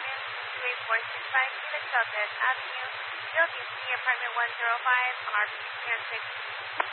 Avenue, 28465 Felix Avenue, Building C, Apartment 105, on RP 306.